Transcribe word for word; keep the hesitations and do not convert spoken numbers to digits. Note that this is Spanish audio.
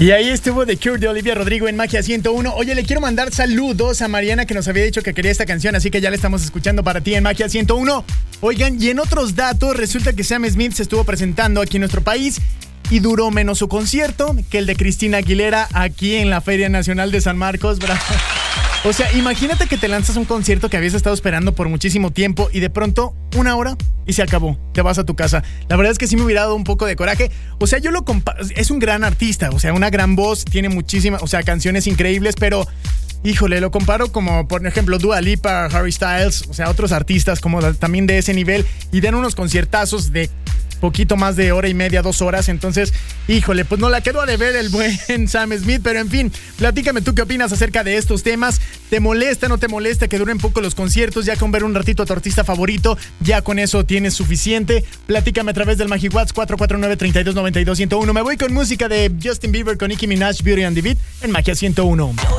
Y ahí estuvo The Cure de Olivia Rodrigo en Magia ciento uno. Oye, le quiero mandar saludos a Mariana, que nos había dicho que quería esta canción, así que ya la estamos escuchando para ti en Magia ciento uno. Oigan, y en otros datos, resulta que Sam Smith se estuvo presentando aquí en nuestro país y duró menos su concierto que el de Cristina Aguilera aquí en la Feria Nacional de San Marcos. Bravo. O sea, imagínate que te lanzas un concierto que habías estado esperando por muchísimo tiempo y de pronto una hora y se acabó. Te vas a tu casa. La verdad es que sí me hubiera dado un poco de coraje. O sea, yo lo comparo. Es un gran artista, o sea, una gran voz, tiene muchísimas, o sea, canciones increíbles, pero híjole, lo comparo como, por ejemplo, Dua Lipa, Harry Styles, o sea, otros artistas como también de ese nivel y dan unos conciertazos de poquito más de hora y media, dos horas. Entonces, híjole, pues no la quedó a deber el buen Sam Smith. Pero en fin, platícame tú qué opinas acerca de estos temas. ¿Te molesta, no te molesta que duren poco los conciertos? Ya con ver un ratito a tu artista favorito, ya con eso tienes suficiente. Platícame a través del MagiWhat's cuatro cuatro nueve, tres dos nueve dos, uno cero uno. Me voy con música de Justin Bieber con Nicki Minaj, Beauty and the Beat en Magia ciento uno.